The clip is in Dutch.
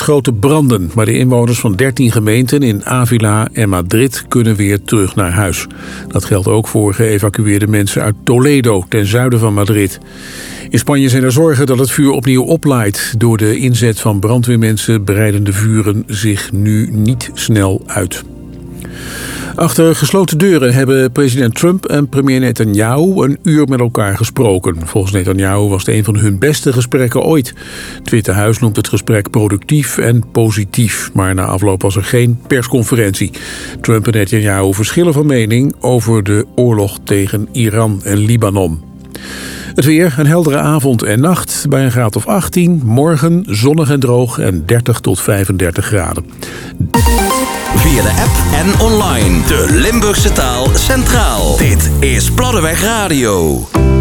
grote branden, maar de inwoners van 13 gemeenten in Ávila en Madrid kunnen weer terug naar huis. Dat geldt ook voor geëvacueerde mensen uit Toledo, ten zuiden van Madrid. In Spanje zijn er zorgen dat het vuur opnieuw oplaait. Door de inzet van brandweermensen breiden de vuren zich nu niet snel uit. Achter gesloten deuren hebben president Trump en premier Netanyahu een uur met elkaar gesproken. Volgens Netanyahu was het een van hun beste gesprekken ooit. Het Witte Huis noemt het gesprek productief en positief, maar na afloop was er geen persconferentie. Trump en Netanyahu verschillen van mening over de oorlog tegen Iran en Libanon. Het weer, een heldere avond en nacht bij een graad of 18. Morgen zonnig en droog en 30 tot 35 graden. Via de app en online. De Limburgse taal centraal. Dit is Platteweg Radio.